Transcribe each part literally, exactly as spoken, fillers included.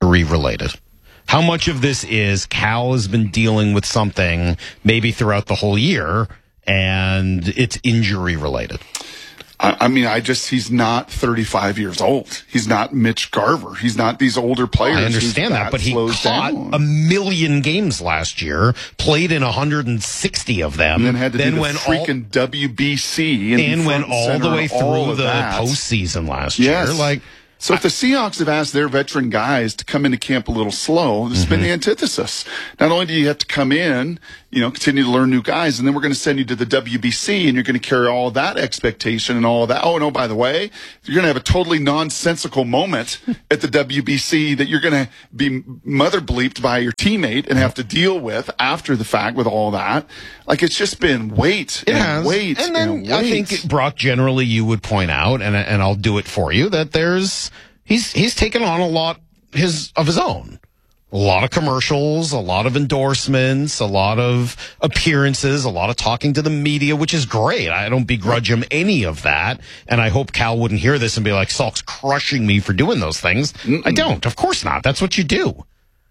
injury related? How much of this is Cal has been dealing with something maybe throughout the whole year and it's injury related? I, I mean, I just, he's not thirty-five years old. He's not Mitch Garver. He's not these older players. I understand that, but he caught down. a million games last year, played in one hundred sixty of them. And then had to then do the went freaking all, W B C. And, and went all the way through the that. postseason last yes. year. Like, So if the Seahawks have asked their veteran guys to come into camp a little slow, this has Mm-hmm. been the antithesis. Not only do you have to come in, you know, continue to learn new guys, and then we're going to send you to the W B C, and you're going to carry all that expectation and all of that. Oh, no, by the way, you're going to have a totally nonsensical moment at the W B C that you're going to be mother bleeped by your teammate and have to deal with after the fact with all that. Like, it's just been wait It and has. wait and then and wait. I think, Brock, generally you would point out, and and I'll do it for you, that there's he's he's taken on a lot his of his own. A lot of commercials, a lot of endorsements, a lot of appearances, a lot of talking to the media, which is great. I don't begrudge him any of that. And I hope Cal wouldn't hear this and be like, Salk's crushing me for doing those things. Mm-mm. I don't. Of course not. That's what you do.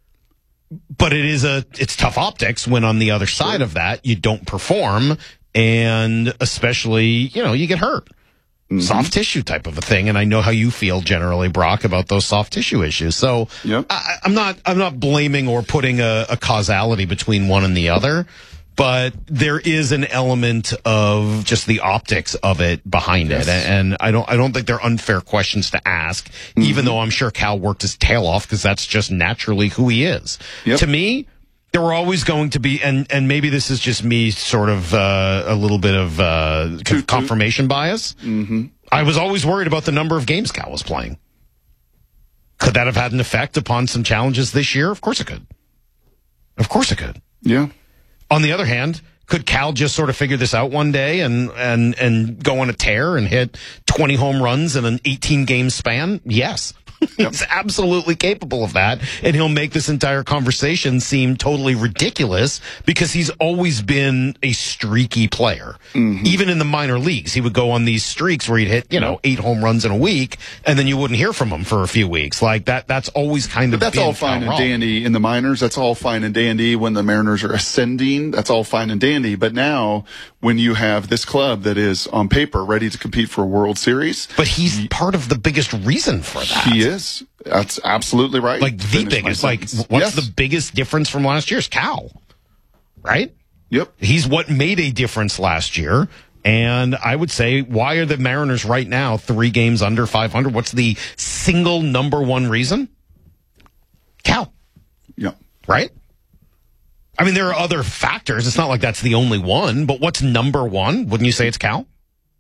But it is a, it's tough optics when on the other side of that, you don't perform. And especially, you know, you get hurt. Mm-hmm. Soft tissue type of a thing, and I know how you feel generally, Brock, about those soft tissue issues. So yep. I, I'm not I'm not blaming or putting a, a causality between one and the other, but there is an element of just the optics of it behind yes. it, and I don't I don't think they're unfair questions to ask, mm-hmm. even though I'm sure Cal worked his tail off because that's just naturally who he is. Yep. To me, there were always going to be, and, and maybe this is just me sort of uh, a little bit of uh, toot, confirmation toot. bias. Mm-hmm. I was always worried about the number of games Cal was playing. Could that have had an effect upon some challenges this year? Of course it could. Of course it could. Yeah. On the other hand, could Cal just sort of figure this out one day and, and, and go on a tear and hit twenty home runs in an eighteen game span? Yes. He's yep. absolutely capable of that, and he'll make this entire conversation seem totally ridiculous because he's always been a streaky player. Mm-hmm. Even in the minor leagues, he would go on these streaks where he'd hit, you know, eight home runs in a week, and then you wouldn't hear from him for a few weeks. Like that, that's always kind of but that's been all fine and wrong. dandy in the minors. That's all fine and dandy when the Mariners are ascending. That's all fine and dandy. But now, when you have this club that is on paper ready to compete for a World Series, but he's he, part of the biggest reason for that. He is. That's absolutely right. Like the biggest. Like, what's yes. the biggest difference from last year's Cal? Right? Yep. He's what made a difference last year. And I would say, why are the Mariners right now three games under five hundred? What's the single number one reason? Cal. Yep. Right? I mean, there are other factors. It's not like that's the only one, but what's number one? Wouldn't you say it's Cal?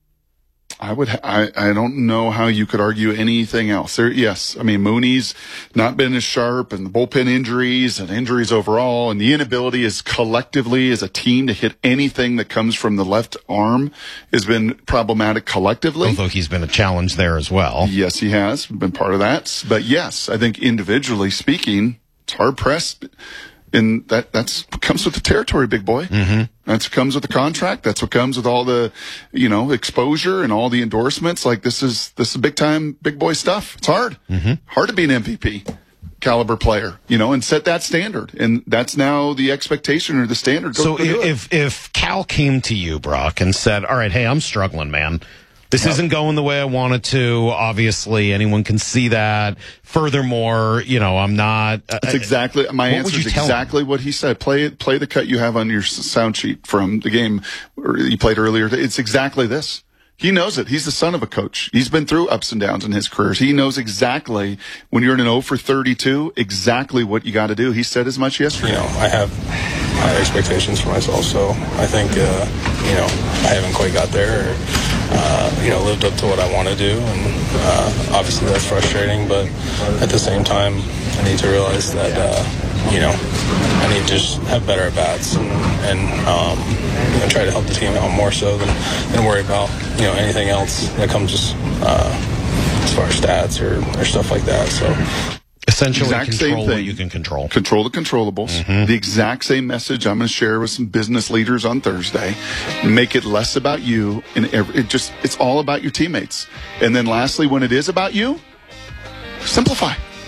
I would. I, I don't know how you could argue anything else. There, yes, I mean Mooney's not been as sharp, and the bullpen injuries and injuries overall, and the inability is collectively as a team to hit anything that comes from the left arm has been problematic collectively. Although he's been a challenge there as well. Yes, he has been part of that. But yes, I think individually speaking, it's hard pressed. And that that's comes with the territory, big boy. Mm-hmm. That's what comes with the contract. That's what comes with all the, you know, exposure and all the endorsements. Like this is this is big time, big boy stuff. It's hard, mm-hmm. hard to be an M V P caliber player, you know, and set that standard. And that's now the expectation or the standard. Go, so go if, if if Cal came to you, Brock, and said, "All right, hey, I'm struggling, man. This yep. isn't going the way I wanted to. Obviously, anyone can see that. Furthermore, you know, I'm not." Uh, That's exactly my answer. Is exactly what he said. Play play the cut you have on your sound sheet from the game you played earlier. It's exactly this. He knows it. He's the son of a coach. He's been through ups and downs in his careers. He knows exactly when you're in an oh for thirty-two, exactly what you got to do. He said as much yesterday. You know, I have high expectations for myself, so I think uh, you know I haven't quite got there. Or, Uh, you know, lived up to what I want to do, and uh, obviously that's frustrating, but at the same time, I need to realize that, uh, you know, I need to just have better at-bats and, and um, you know, try to help the team out more so than, than worry about, you know, anything else that comes just uh, as far as stats or, or stuff like that, so... Essentially, exact control same thing. What you can control. Control the controllables. Mm-hmm. The exact same message I'm going to share with some business leaders on Thursday. Make it less about you, and every, it just it's all about your teammates. And then lastly, when it is about you, simplify. Hit the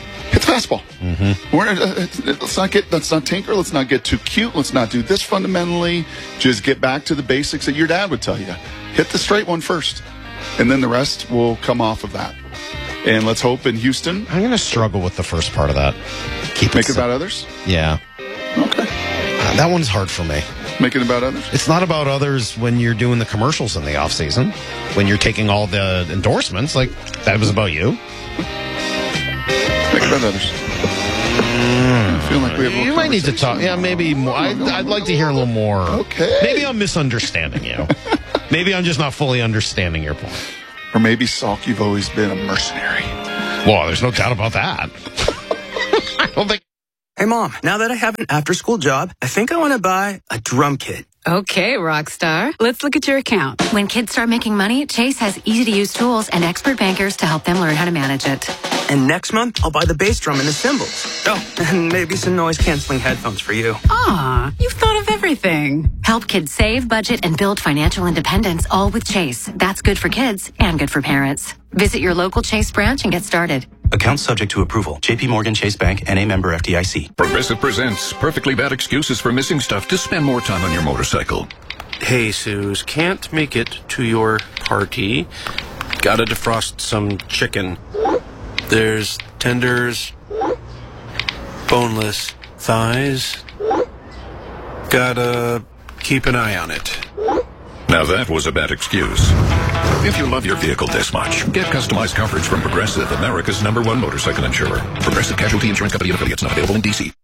fastball. Mm-hmm. We're, uh, let's not get, let's not tinker. Let's not get too cute. Let's not do this fundamentally. Just get back to the basics that your dad would tell you. Hit the straight one first, and then the rest will come off of that. And let's hope in Houston. I'm going to struggle with the first part of that. Keep Make it, it about others? Yeah. Okay. Uh, that one's hard for me. Make it about others? It's not about others when you're doing the commercials in the off season. When you're taking all the endorsements, like that was about you. Make it about others. Mm. I feel like we have you might need to talk. Yeah, maybe more. I'd, I'd like to hear a little more. Okay. Maybe I'm misunderstanding you. Maybe I'm just not fully understanding your point. Or maybe, Salk, you've always been a mercenary. Well, there's no doubt about that. I don't think. Hey, Mom, now that I have an after-school job, I think I want to buy a drum kit. Okay, Rockstar. Let's look at your account. When kids start making money, Chase has easy-to-use tools and expert bankers to help them learn how to manage it. And next month, I'll buy the bass drum and the cymbals. Oh, and maybe some noise-canceling headphones for you. Aw, you've thought of everything. Help kids save, budget, and build financial independence, all with Chase. That's good for kids and good for parents. Visit your local Chase branch and get started. Account subject to approval. J P Morgan Chase Bank, N A member F D I C. Progressive presents perfectly bad excuses for missing stuff to spend more time on your motorcycle. Hey, Suze, can't make it to your party. Gotta defrost some chicken. There's tenders, boneless thighs. Gotta keep an eye on it. Now that was a bad excuse. If you love your vehicle this much, get customized coverage from Progressive, America's number one motorcycle insurer. Progressive Casualty Insurance Company and affiliates, not available in D C.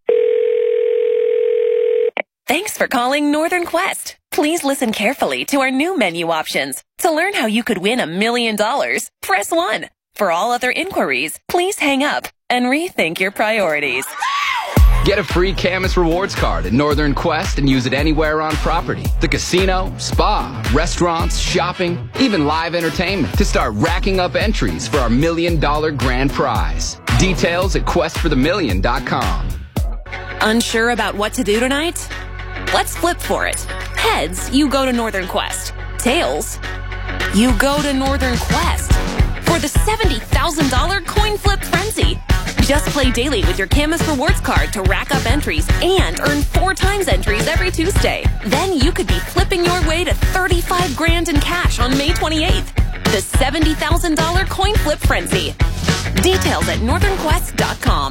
Thanks for calling Northern Quest. Please listen carefully to our new menu options. To learn how you could win a million dollars, press one. For all other inquiries, please hang up and rethink your priorities. Get a free Camus Rewards card at Northern Quest and use it anywhere on property. The casino, spa, restaurants, shopping, even live entertainment to start racking up entries for our million dollar grand prize. Details at quest for the million dot com. Unsure about what to do tonight? Let's flip for it. Heads, you go to Northern Quest. Tails, you go to Northern Quest. For the seventy thousand dollars coin flip frenzy. Just play daily with your Camus Rewards card to rack up entries and earn four times entries every Tuesday. Then you could be flipping your way to thirty-five grand in cash on May twenty-eighth. The seventy thousand dollars coin flip frenzy. Details at northern quest dot com.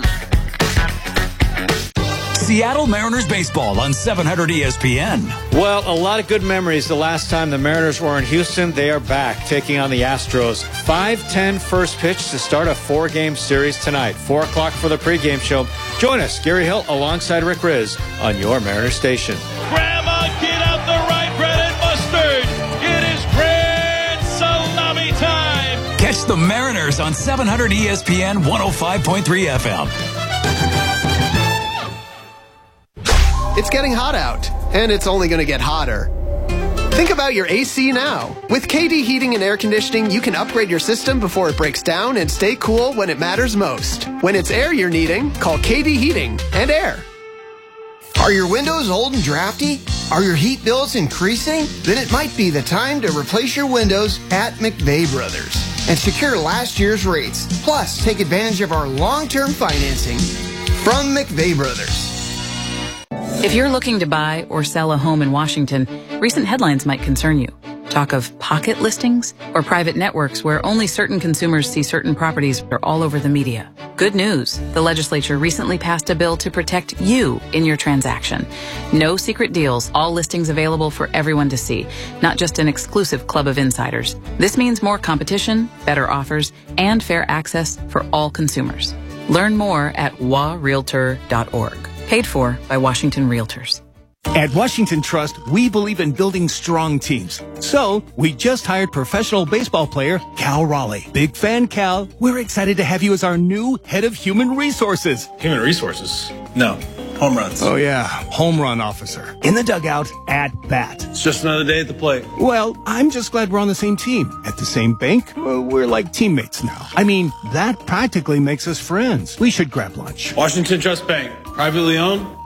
Seattle Mariners baseball on seven hundred E S P N. Well, a lot of good memories. The last time the Mariners were in Houston, they are back taking on the Astros. five ten first pitch to start a four-game series tonight. four o'clock for the pregame show. Join us, Gary Hill, alongside Rick Riz on your Mariners station. Grandma, get out the rye bread and mustard. It is grand salami time. Catch the Mariners on seven hundred E S P N one oh five point three F M. It's getting hot out, and it's only going to get hotter. Think about your A C now. With K D Heating and Air Conditioning, you can upgrade your system before it breaks down and stay cool when it matters most. When it's air you're needing, call K D Heating and Air. Are your windows old and drafty? Are your heat bills increasing? Then it might be the time to replace your windows at McVeigh Brothers and secure last year's rates. Plus, take advantage of our long-term financing from McVeigh Brothers. If you're looking to buy or sell a home in Washington, recent headlines might concern you. Talk of pocket listings or private networks where only certain consumers see certain properties are all over the media. Good news. The legislature recently passed a bill to protect you in your transaction. No secret deals, all listings available for everyone to see, not just an exclusive club of insiders. This means more competition, better offers, and fair access for all consumers. Learn more at w a realtor dot org. Paid for by Washington Realtors. At Washington Trust, we believe in building strong teams. So, we just hired professional baseball player Cal Raleigh. Big fan, Cal. We're excited to have you as our new head of human resources. Human resources? No. Home runs. Oh, yeah. Home run officer. In the dugout, at bat. It's just another day at the plate. Well, I'm just glad we're on the same team. At the same bank, well, we're like teammates now. I mean, that practically makes us friends. We should grab lunch. Washington Trust Bank. Privately owned,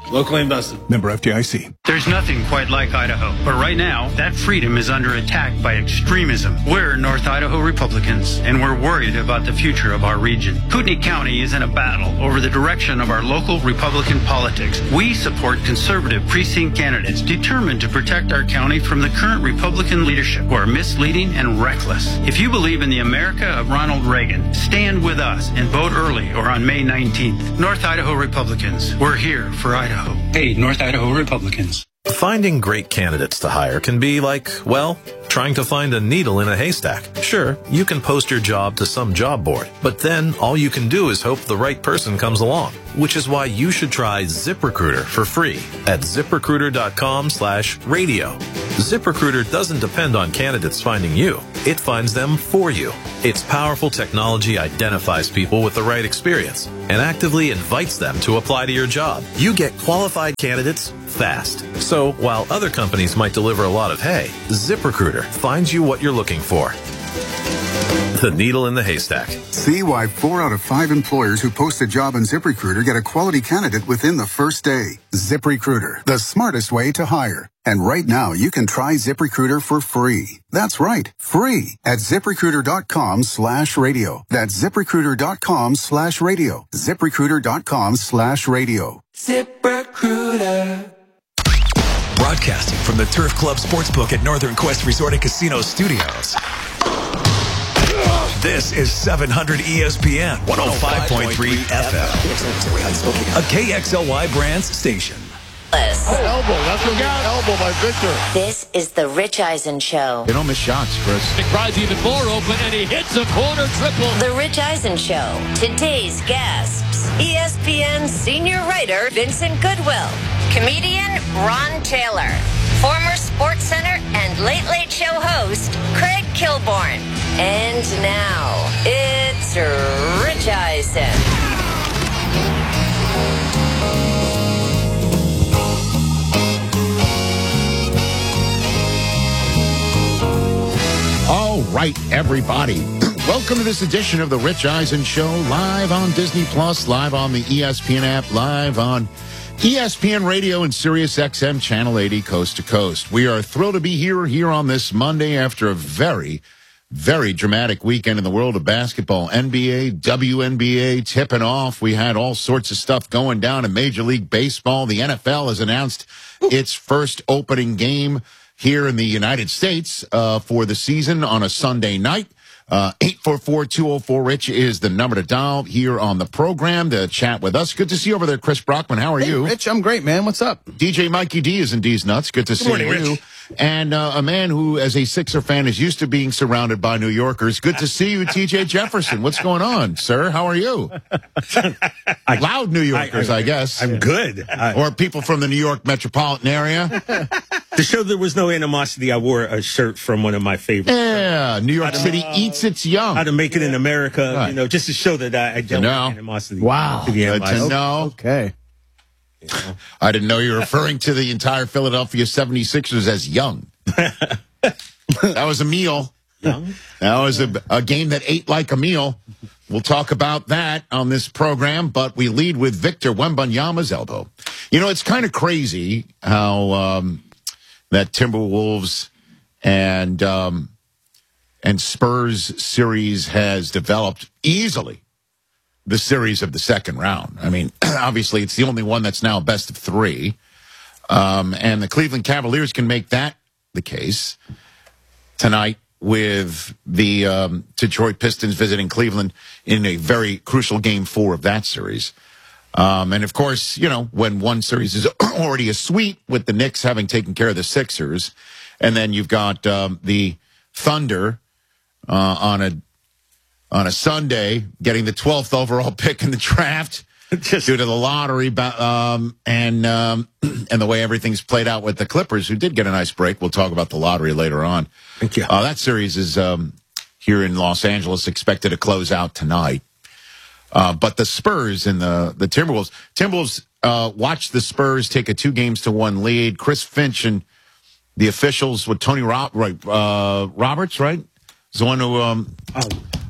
Locally invested. Member F D I C. There's nothing quite like Idaho, but right now, that freedom is under attack by extremism. We're North Idaho Republicans, and we're worried about the future of our region. Kootenai County is in a battle over the direction of our local Republican politics. We support conservative precinct candidates determined to protect our county from the current Republican leadership who are misleading and reckless. If you believe in the America of Ronald Reagan, stand with us and vote early or on May nineteenth. North Idaho Republicans, we're here for Idaho. Hey, North Idaho Republicans. Finding great candidates to hire can be like, well, trying to find a needle in a haystack. Sure, you can post your job to some job board, but then all you can do is hope the right person comes along, which is why you should try ZipRecruiter for free at ZipRecruiter.com slash radio. ZipRecruiter doesn't depend on candidates finding you. It finds them for you. Its powerful technology identifies people with the right experience and actively invites them to apply to your job. You get qualified candidates fast. So while other companies might deliver a lot of hay, ZipRecruiter finds you what you're looking for. The needle in the haystack. See why four out of five employers who post a job on ZipRecruiter get a quality candidate within the first day. ZipRecruiter, the smartest way to hire. And right now, you can try ZipRecruiter for free. That's right, free at ZipRecruiter.com slash radio. That's ZipRecruiter.com slash radio. ZipRecruiter.com slash radio. ZipRecruiter. Broadcasting from the Turf Club Sportsbook at Northern Quest Resort and Casino Studios. This is seven hundred E S P N one oh five point three F M, a K X L Y Brands station. Oh, elbow. That's what got elbow by Victor. This is the Rich Eisen Show. They don't miss shots, Chris. McBride's even more open, and he hits a corner triple. The Rich Eisen Show. Today's guests: E S P N senior writer Vincent Goodwill, comedian Ron Taylor, former SportsCenter and Late Late Show host Craig Kilborn. And now, it's Rich Eisen. All right, everybody. Welcome to this edition of the Rich Eisen Show, live on Disney Plus, live on the E S P N app, live on E S P N Radio and Sirius X M Channel eighty, coast to coast. We are thrilled to be here, here on this Monday after a very, very dramatic weekend in the world of basketball. N B A, W N B A tipping off. We had all sorts of stuff going down in Major League Baseball. The N F L has announced its first opening game here in the United States uh, for the season on a Sunday night. Uh, eight four four, two oh four, RICH is the number to dial here on the program to chat with us. Good to see you over there, Chris Brockman. How are hey, you? Rich, I'm great, man. What's up? D J Mikey D is in D's Nuts. Good to Good see morning, you. Rich. And uh, a man who, as a Sixer fan, is used to being surrounded by New Yorkers. Good to see you, T J Jefferson. What's going on, sir? How are you? I, Loud New Yorkers, I, I, I guess. I'm good. I, or people from the New York metropolitan area. To show there was no animosity, I wore a shirt from one of my favorites. Yeah, New York City uh, eats its young. How to Make It in America, right. You know, just to show that I, I don't have animosity. Wow. To the Good to know. Okay. You know. I didn't know you were referring to the entire Philadelphia seventy-sixers as young. That was a meal. Young? That was a, a game that ate like a meal. We'll talk about that on this program, but we lead with Victor Wembanyama's elbow. You know, it's kind of crazy how um, that Timberwolves and um, and Spurs series has developed easily. The series of the second round. I mean, obviously, it's the only one that's now best of three. Um, and the Cleveland Cavaliers can make that the case tonight with the um, Detroit Pistons visiting Cleveland in a very crucial game four of that series. Um, and, of course, you know, when one series is already a sweep with the Knicks having taken care of the Sixers, and then you've got um, the Thunder uh, on a on a Sunday getting the twelfth overall pick in the draft Just, due to the lottery um, and um, and the way everything's played out with the Clippers, who did get a nice break. We'll talk about the lottery later on. Thank you. Uh, that series is um, here in Los Angeles, expected to close out tonight. Uh, but the Spurs and the, the Timberwolves, Timberwolves uh, watched the Spurs take a two games to one lead. Chris Finch and the officials with Tony Rob, right, uh, Roberts, right? Is the one who um, oh.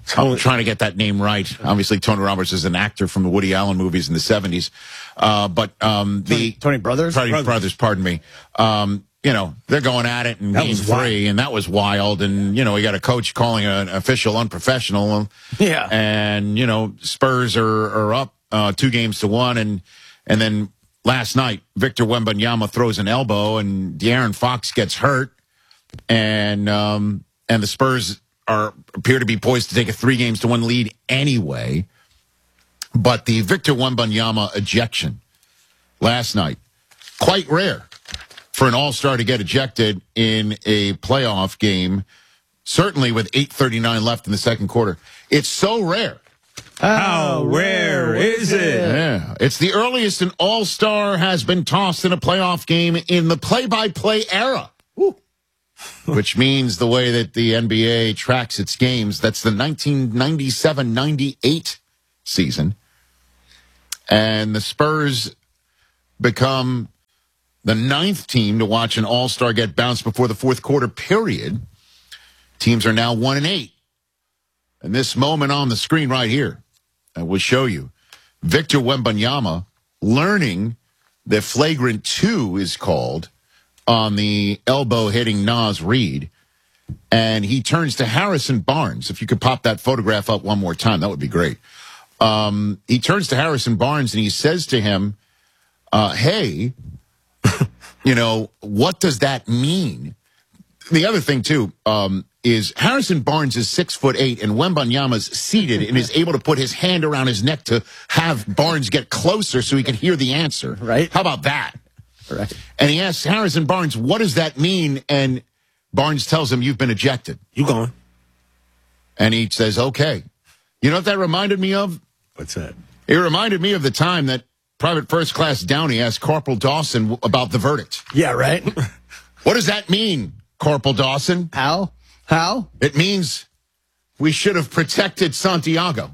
I'm trying to get that name right. Obviously, Tony Roberts is an actor from the Woody Allen movies in the seventies. Uh, but um, the Tony, Tony Brothers? Tony Brothers. Brothers, pardon me. Um, you know, they're going at it and That being was free, wild. and that was wild. And, you know, we got a coach calling an official unprofessional. Yeah. And, you know, Spurs are, are up uh, two games to one. And, and then last night, Victor Wembanyama throws an elbow, and De'Aaron Fox gets hurt. And um, and the Spurs are appear to be poised to take a three games to one lead anyway. But the Victor Wembanyama ejection last night, quite rare for an all-star to get ejected in a playoff game, certainly with eight thirty-nine left in the second quarter. It's so rare. How rare is it? Yeah. It's the earliest an all-star has been tossed in a playoff game in the play-by-play era. Which means the way that the N B A tracks its games, that's the nineteen ninety-seven ninety-eight season. And the Spurs become the ninth team to watch an all-star get bounced before the fourth quarter period. Teams are now one and eight. And this moment on the screen right here, I will show you Victor Wembanyama learning that flagrant two is called on the elbow hitting Naz Reid. And he turns to Harrison Barnes. If you could pop that photograph up one more time, that would be great. Um, he turns to Harrison Barnes and he says to him, uh, hey, you know, what does that mean? The other thing, too, um, is Harrison Barnes is six foot eight and Wembanyama's seated and is able to put his hand around his neck to have Barnes get closer so he can hear the answer. Right. How about that? Right. And he asks Harrison Barnes, what does that mean? And Barnes tells him, you've been ejected. You gone. And he says, okay. You know what that reminded me of? What's that? It reminded me of the time that Private First Class Downey asked Corporal Dawson about the verdict. Yeah, right. What does that mean, Corporal Dawson? How? How? It means we should have protected Santiago.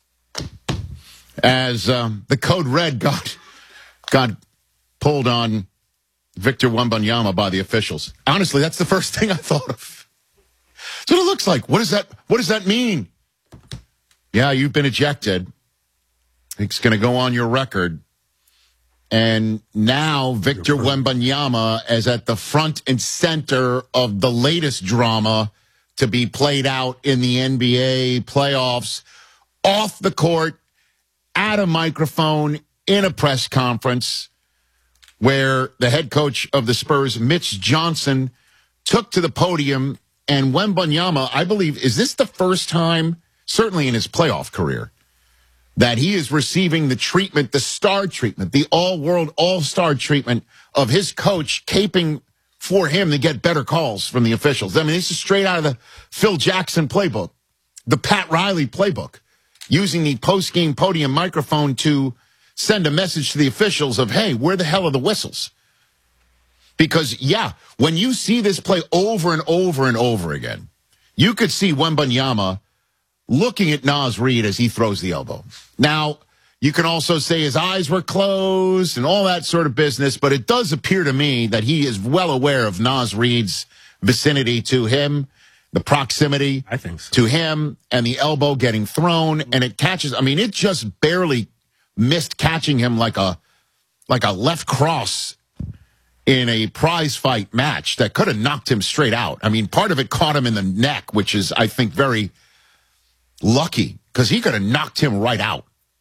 As um, the code red got, got pulled on Victor Wembanyama by the officials. Honestly, that's the first thing I thought of. That's what it looks like. What does that, what does that mean? Yeah, you've been ejected. It's going to go on your record. And now Victor Wembanyama is at the front and center of the latest drama to be played out in the N B A playoffs, off the court, at a microphone, in a press conference, where the head coach of the Spurs, Mitch Johnson, took to the podium. And Wembanyama, I believe, is this the first time, certainly in his playoff career, that he is receiving the treatment, the star treatment, the all-world, all-star treatment of his coach caping for him to get better calls from the officials. I mean, this is straight out of the Phil Jackson playbook, the Pat Riley playbook, using the post-game podium microphone to send a message to the officials of, hey, where the hell are the whistles? Because, yeah, when you see this play over and over and over again, you could see Wembanyama looking at Naz Reid as he throws the elbow. Now, you can also say his eyes were closed and all that sort of business, but it does appear to me that he is well aware of Naz Reid's vicinity to him, the proximity I think so. to him, and the elbow getting thrown, and it catches. I mean, it just barely missed catching him like a like a left cross in a prize fight match that could have knocked him straight out. I mean, part of it caught him in the neck, which is, I think, very lucky, because he could have knocked him right out.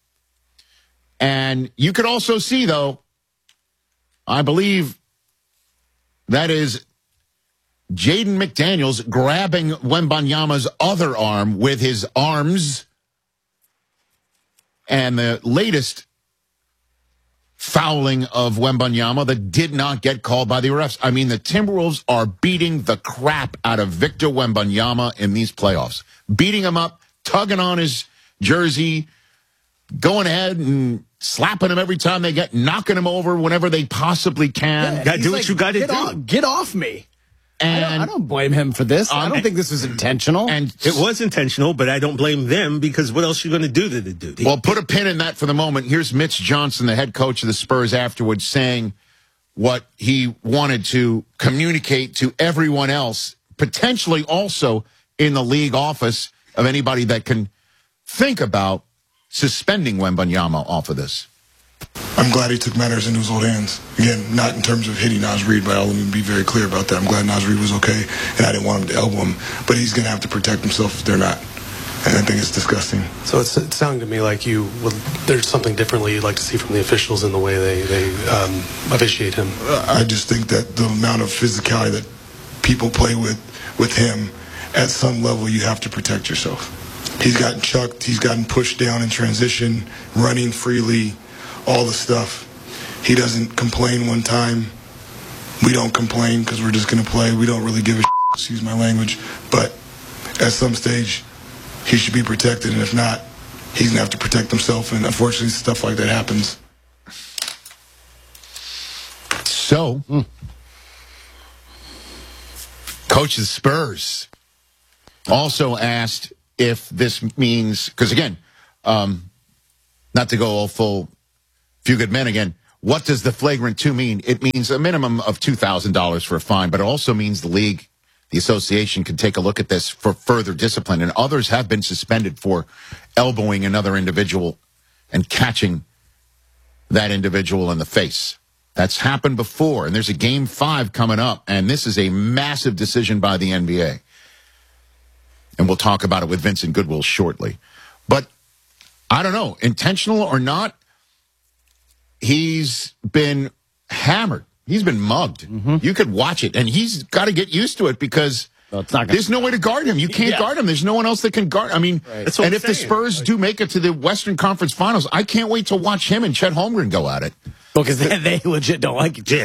And you could also see, though, I believe that is Jaden McDaniels grabbing Wembanyama's other arm with his arms. And the latest fouling of Wembanyama that did not get called by the refs. I mean, the Timberwolves are beating the crap out of Victor Wembanyama in these playoffs. Beating him up, tugging on his jersey, going ahead and slapping him every time they get, knocking him over whenever they possibly can. Yeah, Gotta do what like, you gotta get do. Off, get off me. And I don't, I don't blame him for this. Um, I don't think this was intentional. And It was intentional, but I don't blame them, because what else are you going to do to the dude? well, put a pin in that for the moment. Here's Mitch Johnson, the head coach of the Spurs, afterwards saying what he wanted to communicate to everyone else, potentially also in the league office of anybody that can think about suspending Wembanyama off of this. I'm glad he took matters into his own hands. Again, not in terms of hitting Naz Reid, but I'll let me be very clear about that. I'm glad Naz Reid was okay, and I didn't want him to elbow him. But he's going to have to protect himself if they're not. And I think it's disgusting. So it's, it's sounding to me like you would, there's something differently you'd like to see from the officials in the way they, they um, officiate him. I just think that the amount of physicality that people play with with him, at some level, you have to protect yourself. He's gotten chucked. He's gotten pushed down in transition, running freely, all the stuff. He doesn't complain one time. We don't complain because we're just going to play. We don't really give a shit, excuse my language. But at some stage, he should be protected. And if not, he's going to have to protect himself. And unfortunately, stuff like that happens. So, mm. Coach of the Spurs also asked if this means, because again, um, not to go all full Few Good Men again, what does the flagrant two mean? It means a minimum of two thousand dollars for a fine, but it also means the league, the association, can take a look at this for further discipline. And others have been suspended for elbowing another individual and catching that individual in the face. That's happened before, and there's a game five coming up, and this is a massive decision by the N B A. And we'll talk about it with Vincent Goodwill shortly. But I don't know, intentional or not, he's been hammered. He's been mugged. Mm-hmm. You could watch it, and he's got to get used to it because well, it's not gonna... there's no way to guard him. You can't yeah. guard him. There's no one else that can guard. I mean, right. and if saying. the Spurs like... do make it to the Western Conference Finals, I can't wait to watch him and Chet Holmgren go at it. Because they, they legit don't like each other.